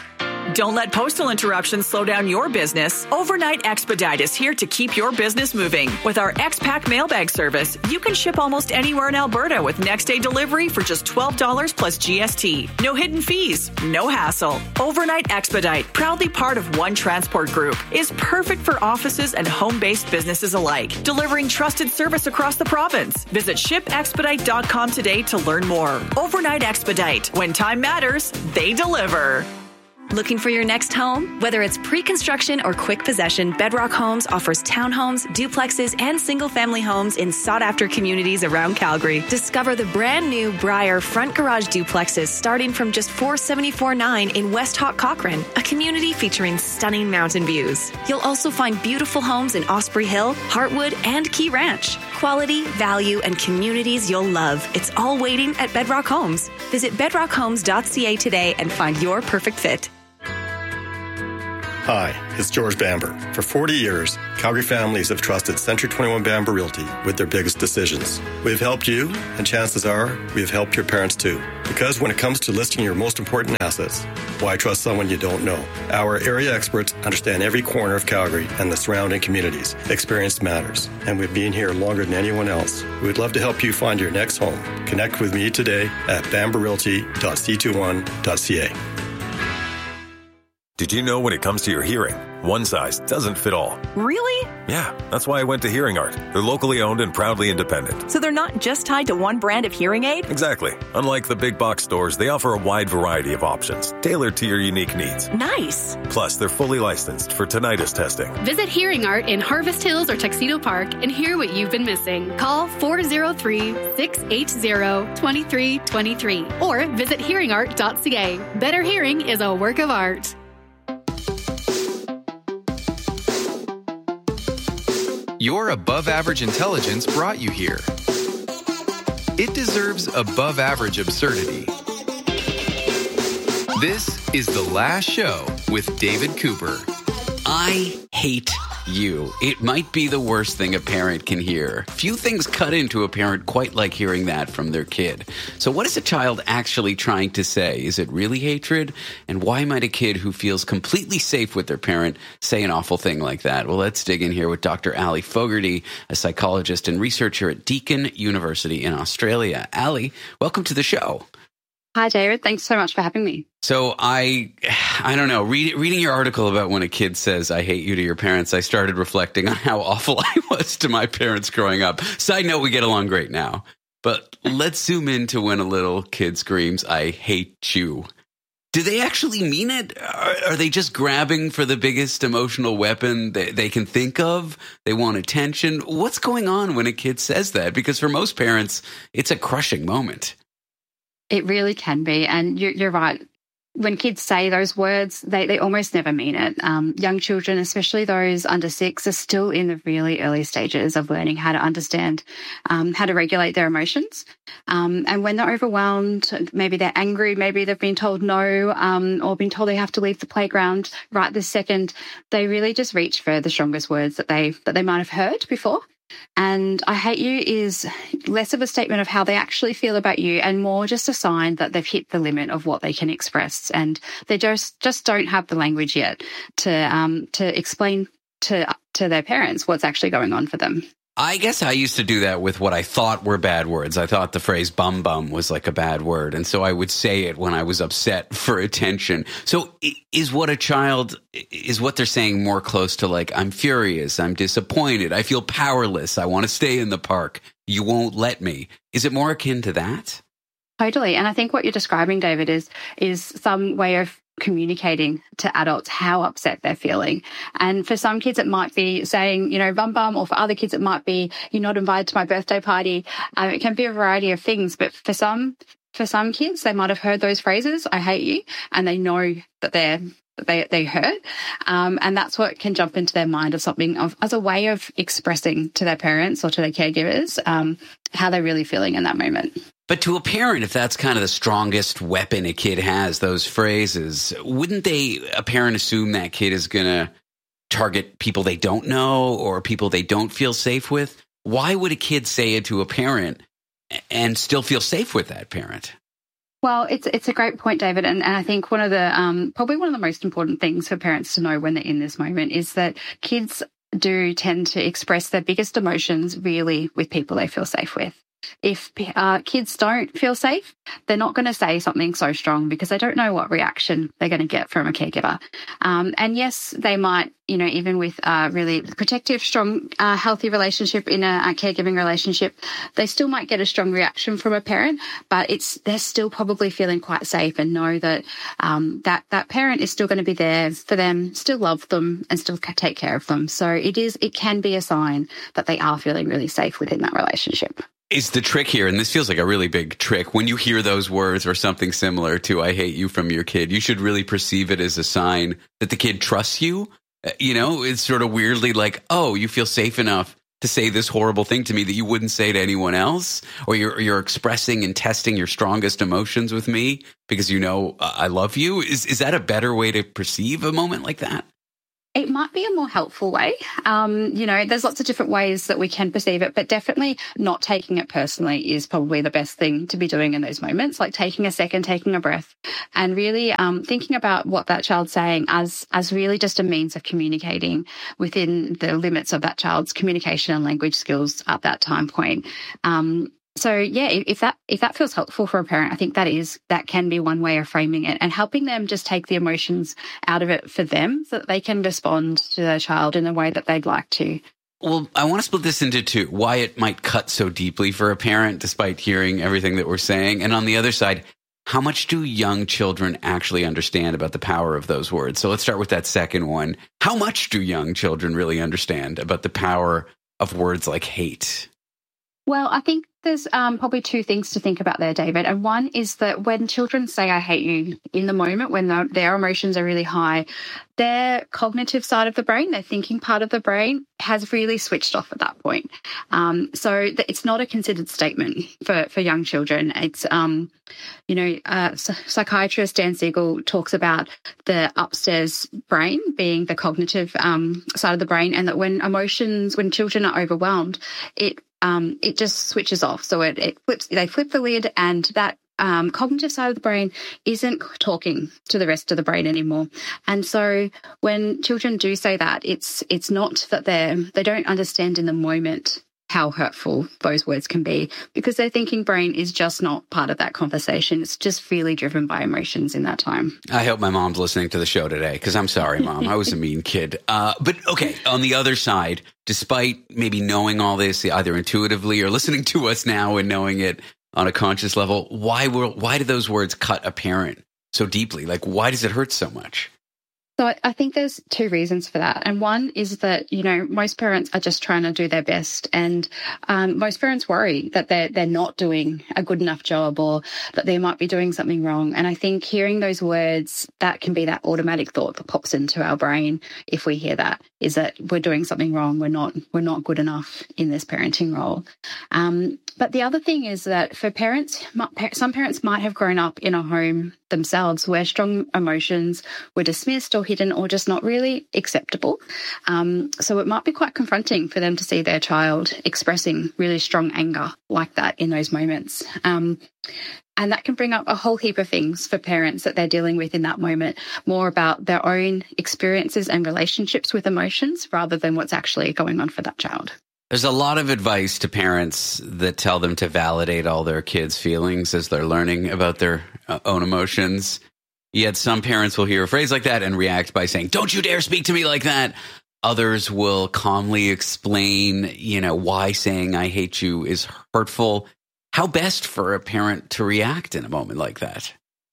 Speaker 7: Don't let postal interruptions slow down your business. Overnight Expedite is here to keep your business moving. With our X-Pack mailbag service, you can ship almost anywhere in Alberta with next-day delivery for just twelve dollars plus G S T. No hidden fees, no hassle. Overnight Expedite, proudly part of One Transport Group, is perfect for offices and home-based businesses alike, delivering trusted service across the province. Visit ship expedite dot com today to learn more. Overnight Expedite. When time matters, they deliver.
Speaker 16: Looking for your next home? Whether it's pre-construction or quick possession, Bedrock Homes offers townhomes, duplexes, and single-family homes in sought-after communities around Calgary. Discover the brand-new Briar front garage duplexes starting from just four hundred seventy-four dollars and ninety-nine cents in West Hawk Cochrane, a community featuring stunning mountain views. You'll also find beautiful homes in Osprey Hill, Heartwood, and Key Ranch. Quality, value, and communities you'll love. It's all waiting at Bedrock Homes. Visit bedrock homes dot c a today and find your perfect fit.
Speaker 9: Hi, it's George Bamber. For forty years, Calgary families have trusted Century twenty-one Bamber Realty with their biggest decisions. We've helped you, and chances are we have helped your parents too. Because when it comes to listing your most important assets, why trust someone you don't know? Our area experts understand every corner of Calgary and the surrounding communities. Experience matters, and we've been here longer than anyone else. We would love to help you find your next home. Connect with me today at bamber realty dot c twenty-one dot c a.
Speaker 10: Did you know when it comes to your hearing, one size doesn't fit all?
Speaker 7: Really?
Speaker 10: Yeah, that's why I went to Hearing Art. They're locally owned and proudly independent.
Speaker 7: So they're not just tied to one brand of hearing aid?
Speaker 10: Exactly. Unlike the big box stores, they offer a wide variety of options, tailored to your unique needs.
Speaker 7: Nice.
Speaker 10: Plus, they're fully licensed for tinnitus testing.
Speaker 13: Visit Hearing Art in Harvest Hills or Tuxedo Park and hear what you've been missing. Call four oh three, six eight zero, two three two three or visit hearing art dot c a. Better hearing is a work of art.
Speaker 3: Your above average intelligence brought you here. It deserves above average absurdity. This is The Last Show with David Cooper.
Speaker 1: I hate you. It might be the worst thing a parent can hear. Few things cut into a parent quite like hearing that from their kid. So what is a child actually trying to say? Is it really hatred? And why might a kid who feels completely safe with their parent say an awful thing like that? Well, let's dig in here with Doctor Ali Fogarty, a psychologist and researcher at Deakin University in Australia. Ali, welcome to the show.
Speaker 15: Hi, David. Thanks so much for having me.
Speaker 1: So I, I don't know, read, reading your article about when a kid says, I hate you to your parents, I started reflecting on how awful I was to my parents growing up. Side note, we get along great now. But let's zoom into when a little kid screams, I hate you. Do they actually mean it? Are, are they just grabbing for the biggest emotional weapon they, they can think of? They want attention? What's going on when a kid says that? Because for most parents, it's a crushing moment.
Speaker 15: It really can be. And you're, you're right. When kids say those words, they, they almost never mean it. Um, young children, especially those under six, are still in the really early stages of learning how to understand, um, how to regulate their emotions. Um, and when they're overwhelmed, maybe they're angry, maybe they've been told no, um, or been told they have to leave the playground right this second, they really just reach for the strongest words that they that they might have heard before. And I hate you is less of a statement of how they actually feel about you and more just a sign that they've hit the limit of what they can express. And they just, just don't have the language yet to um, to explain to to their parents what's actually going on for them.
Speaker 1: I guess I used to do that with what I thought were bad words. I thought the phrase bum bum was like a bad word. And so I would say it when I was upset for attention. So is what a child, is what they're saying more close to like, I'm furious, I'm disappointed, I feel powerless, I want to stay in the park, you won't let me. Is it more akin to that?
Speaker 15: Totally. And I think what you're describing, David, is is some way of communicating to adults how upset they're feeling. And for some kids, it might be saying, you know, bum bum, or for other kids, it might be, you're not invited to my birthday party. Um, it can be a variety of things. But for some, for some kids, they might have heard those phrases, I hate you, and they know that they're that they, they hurt. Um, and that's what can jump into their mind of something of, as a way of expressing to their parents or to their caregivers um, how they're really feeling in that moment.
Speaker 1: But to a parent, if that's kind of the strongest weapon a kid has, those phrases, wouldn't they, a parent assume that kid is going to target people they don't know or people they don't feel safe with? Why would a kid say it to a parent and still feel safe with that parent?
Speaker 15: Well, it's it's a great point, David, and, and I think one of the um, probably one of the most important things for parents to know when they're in this moment is that kids do tend to express their biggest emotions really with people they feel safe with. If uh, kids don't feel safe, they're not going to say something so strong because they don't know what reaction they're going to get from a caregiver. Um, and yes, they might, you know, even with a really protective, strong, uh, healthy relationship in a, a caregiving relationship, they still might get a strong reaction from a parent, but it's they're still probably feeling quite safe and know that um, that that parent is still going to be there for them, still love them, and still take care of them. So it is, it can be a sign that they are feeling really safe within that relationship.
Speaker 1: Is the trick here, and this feels like a really big trick, when you hear those words or something similar to "I hate you" from your kid, you should really perceive it as a sign that the kid trusts you. You know, it's sort of weirdly like, oh, you feel safe enough to say this horrible thing to me that you wouldn't say to anyone else, or you're you're expressing and testing your strongest emotions with me because you know uh, I love you. Is is that a better way to perceive a moment like that?
Speaker 15: It might be a more helpful way. Um, you know, there's lots of different ways that we can perceive it, but definitely not taking it personally is probably the best thing to be doing in those moments, like taking a second, taking a breath, and really um, thinking about what that child's saying as as really just a means of communicating within the limits of that child's communication and language skills at that time point. Um, So yeah, if that if that feels helpful for a parent, I think that is that can be one way of framing it and helping them just take the emotions out of it for them so that they can respond to their child in the way that they'd like to.
Speaker 1: Well, I want to split this into two. Why it might cut so deeply for a parent despite hearing everything that we're saying. And on the other side, how much do young children actually understand about the power of those words? So let's start with that second one. How much do young children really understand about the power of words like hate?
Speaker 15: Well, I think there's um, probably two things to think about there, David. And one is that when children say, I hate you, in the moment when the, their emotions are really high, their cognitive side of the brain, their thinking part of the brain, has really switched off at that point. Um, so th- it's not a considered statement for, for young children. It's, um, you know, uh, psychiatrist Dan Siegel talks about the upstairs brain being the cognitive um, side of the brain, and that when emotions, when children are overwhelmed, it Um, it just switches off. So it, it flips, they flip the lid, and that um, cognitive side of the brain isn't talking to the rest of the brain anymore. And so when children do say that, it's it's not that they're, they don't understand in the moment how hurtful those words can be, because their thinking brain is just not part of that conversation. It's just really driven by emotions in that time.
Speaker 1: I hope my mom's listening to the show today, because I'm sorry, Mom. I was a mean kid. Uh, but okay, on the other side, despite maybe knowing all this, either intuitively or listening to us now and knowing it on a conscious level, why were, why do those words cut a parent so deeply? Like, why does it hurt so much?
Speaker 15: So I think there's two reasons for that. And one is that, you know, most parents are just trying to do their best. And um, most parents worry that they're, they're not doing a good enough job, or that they might be doing something wrong. And I think hearing those words, that can be that automatic thought that pops into our brain if we hear that, is that we're doing something wrong. We're not, we're not good enough in this parenting role. Um, but the other thing is that for parents, some parents might have grown up in a home themselves where strong emotions were dismissed or hidden or just not really acceptable. Um, so it might be quite confronting for them to see their child expressing really strong anger like that in those moments. Um, and that can bring up a whole heap of things for parents that they're dealing with in that moment, more about their own experiences and relationships with emotions rather than what's actually going on for that child.
Speaker 1: There's a lot of advice to parents that tell them to validate all their kids' feelings as they're learning about their own emotions. Yet some parents will hear a phrase like that and react by saying, "Don't you dare speak to me like that." Others will calmly explain, you know, why saying "I hate you" is hurtful. How best for a parent to react in a moment like that?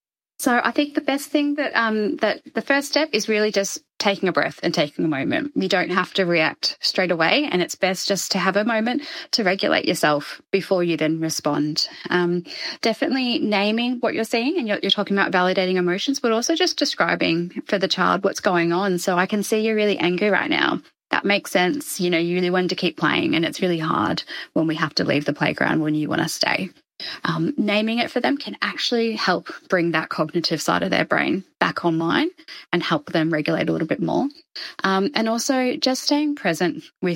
Speaker 15: So I think the best thing that um, that the first step is really just taking a breath and taking a moment. You don't have to react straight away, and it's best just to have a moment to regulate yourself before you then respond. Um, definitely naming what you're seeing, and you're, you're talking about validating emotions, but also just describing for the child what's going on. So I can see you're really angry right now. That makes sense. You know, you really want to keep playing, and it's really hard when we have to leave the playground when you want to stay. Um, naming it for them can actually help bring that cognitive side of their brain back online and help them regulate a little bit more. Um, and also just staying present with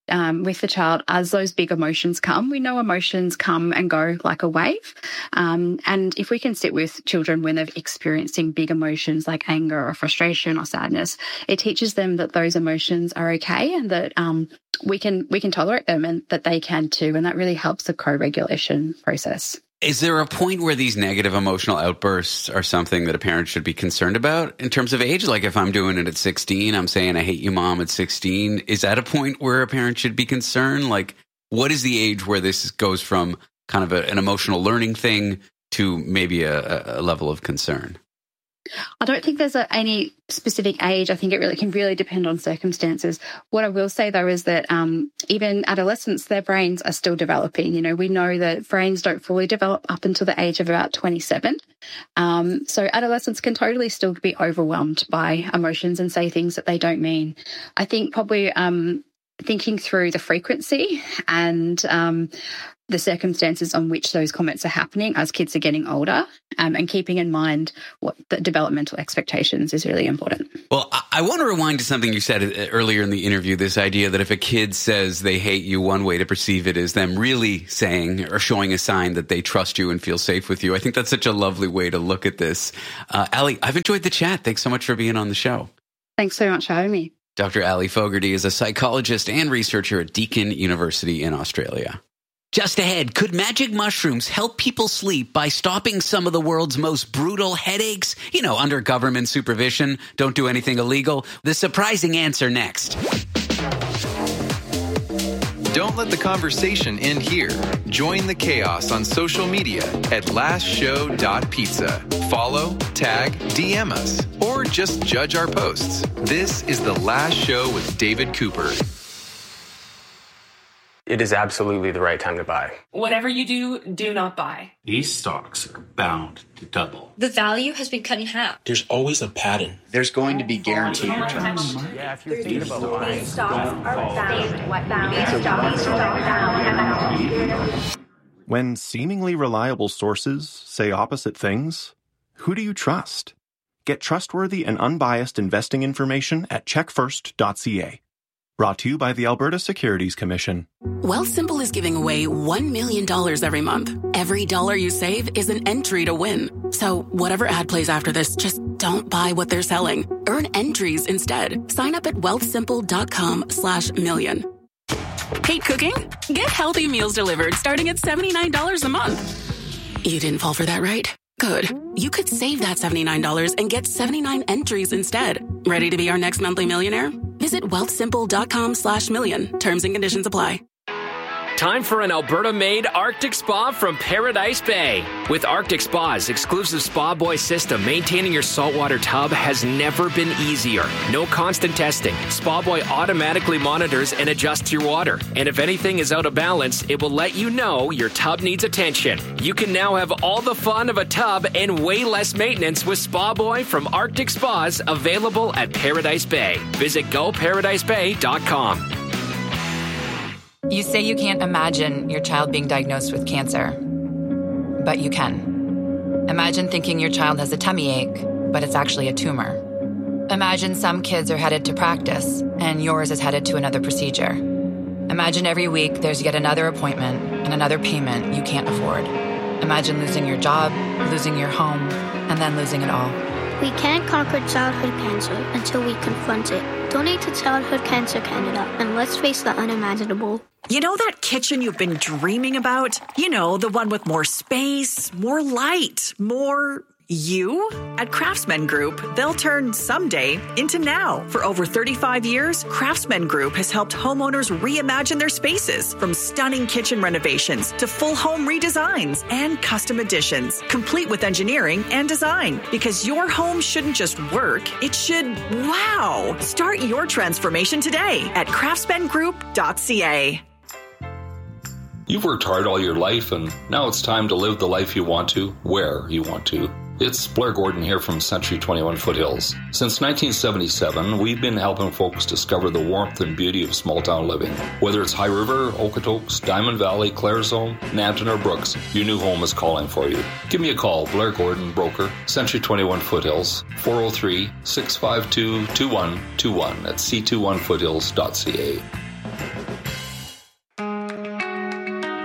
Speaker 15: um, with the child as those big emotions come. We know emotions come and go like a wave. Um, and if we can sit with children when they're experiencing big emotions like anger or frustration or sadness, it teaches them that those emotions are okay and that um, we can we can tolerate them and that they can too. And that really helps the co-regulation process.
Speaker 1: Is there a point where these negative emotional outbursts are something that a parent should be concerned about in terms of age? Like if I'm doing it at sixteen, I'm saying, I hate you, Mom, at sixteen. Is that a point where a parent should be concerned? Like, what is the age where this goes from kind of a, an emotional learning thing to maybe a, a level of concern?
Speaker 15: I don't think there's a, any specific age. I think it really can really depend on circumstances. What I will say, though, is that um, even adolescents, their brains are still developing. You know, we know that brains don't fully develop up until the age of about twenty-seven. Um, so adolescents can totally still be overwhelmed by emotions and say things that they don't mean. I think probably um, thinking through the frequency and um, the circumstances on which those comments are happening as kids are getting older, um, and keeping in mind what the developmental expectations is really important.
Speaker 1: Well, I, I want to rewind to something you said earlier in the interview, this idea that if a kid says they hate you, one way to perceive it is them really saying or showing a sign that they trust you and feel safe with you. I think that's such a lovely way to look at this. Uh, Ali, I've enjoyed the chat. Thanks so much for being on the show.
Speaker 15: Thanks so much for having me.
Speaker 1: Doctor Ali Fogarty is a psychologist and researcher at Deakin University in Australia. Just ahead, could magic mushrooms help people sleep by stopping some of the world's most brutal headaches? You know, under government supervision, don't do anything illegal. The surprising answer next.
Speaker 3: Don't let the conversation end here. Join the chaos on social media at last show dot pizza. Follow, tag, D M us, or just judge our posts. This is The Last Show with David Cooper.
Speaker 17: It is absolutely the right time to buy.
Speaker 18: Whatever you do, do not buy.
Speaker 19: These stocks are bound to double.
Speaker 18: The value has been cut in half.
Speaker 19: There's always a pattern.
Speaker 20: There's going to be guaranteed returns.
Speaker 17: Yeah, if you're thinking about buying,
Speaker 18: These stocks are bound. What bound? These stocks are bound.
Speaker 21: When seemingly reliable sources say opposite things, who do you trust? Get trustworthy and unbiased investing information at check first dot c a. Brought to you by the Alberta Securities Commission.
Speaker 26: Wealthsimple is giving away one million dollars every month. Every dollar you save is an entry to win. So whatever ad plays after this, just don't buy what they're selling. Earn entries instead. Sign up at wealthsimple.com slash million. Hate cooking? Get healthy meals delivered starting at seventy-nine dollars a month. You didn't fall for that, right? Good. You could save that seventy-nine dollars and get seventy-nine entries instead. Ready to be our next monthly millionaire? Visit wealthsimple.com slash million. Terms and conditions apply.
Speaker 27: Time for an Alberta-made Arctic Spa from Paradise Bay. With Arctic Spa's exclusive Spa Boy system, maintaining your saltwater tub has never been easier. No constant testing. Spa Boy automatically monitors and adjusts your water. And if anything is out of balance, it will let you know your tub needs attention. You can now have all the fun of a tub and way less maintenance with Spa Boy from Arctic Spas, available at Paradise Bay. Visit go paradise bay dot com.
Speaker 28: You say you can't imagine your child being diagnosed with cancer, but you can. Imagine thinking your child has a tummy ache, but it's actually a tumor. Imagine some kids are headed to practice, and yours is headed to another procedure. Imagine every week there's yet another appointment and another payment you can't afford. Imagine losing your job, losing your home, and then losing it all.
Speaker 12: We can't conquer childhood cancer until we confront it. Donate to Childhood Cancer Canada, and let's face the unimaginable.
Speaker 7: You know that kitchen you've been dreaming about? You know, the one with more space, more light, more you? At Craftsman Group, they'll turn someday into now. For over thirty-five years, Craftsman Group has helped homeowners reimagine their spaces, from stunning kitchen renovations to full home redesigns and custom additions, complete with engineering and design. Because your home shouldn't just work, it should wow. Start your transformation today at craftsman group dot c a.
Speaker 29: You've worked hard all your life, and now it's time to live the life you want to, where you want to. It's Blair Gordon here from Century twenty-one Foothills. Since nineteen seventy-seven, we've been helping folks discover the warmth and beauty of small-town living. Whether it's High River, Okotoks, Diamond Valley, Claresholm, Nanton, or Brooks, your new home is calling for you. Give me a call, Blair Gordon, broker, Century twenty-one Foothills, four oh three, six five two, two one two one at c twenty-one foothills dot c a.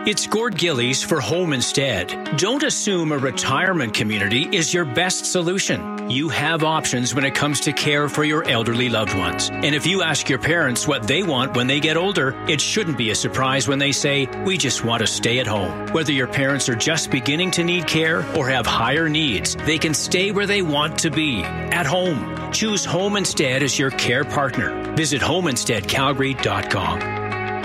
Speaker 2: It's Gord Gillies for Home Instead. Don't assume a retirement community is your best solution. You have options when it comes to care for your elderly loved ones. And if you ask your parents what they want when they get older, it shouldn't be a surprise when they say, we just want to stay at home. Whether your parents are just beginning to need care or have higher needs, they can stay where they want to be, at home. Choose Home Instead as your care partner. Visit home instead calgary dot com.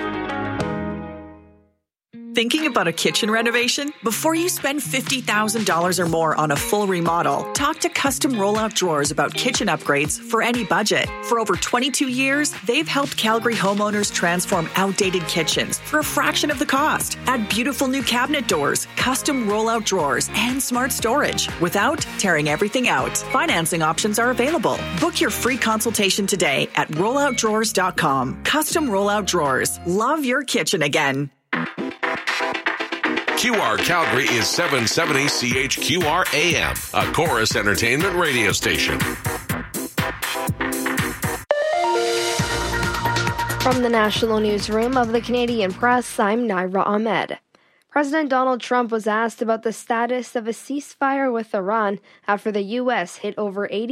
Speaker 7: Thinking about a kitchen renovation? Before you spend fifty thousand dollars or more on a full remodel, talk to Custom Rollout Drawers about kitchen upgrades for any budget. For over twenty-two years, they've helped Calgary homeowners transform outdated kitchens for a fraction of the cost. Add beautiful new cabinet doors, custom rollout drawers, and smart storage without tearing everything out. Financing options are available. Book your free consultation today at rollout drawers dot com. Custom Rollout Drawers. Love your kitchen again.
Speaker 4: Q R Calgary is seven seventy C H Q R A M, a Chorus Entertainment radio station.
Speaker 5: From the National Newsroom of the Canadian Press, I'm Naira Ahmed. President Donald Trump was asked about the status of a ceasefire with Iran after the U S hit over eighty